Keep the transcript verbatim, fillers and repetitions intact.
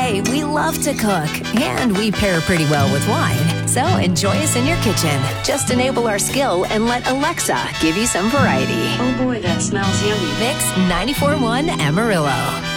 Hey, we love to cook, and we pair pretty well with wine. So enjoy us in your kitchen. Just enable our skill and let Alexa give you some variety. Oh boy, that smells yummy. Mix ninety-four point one Amarillo.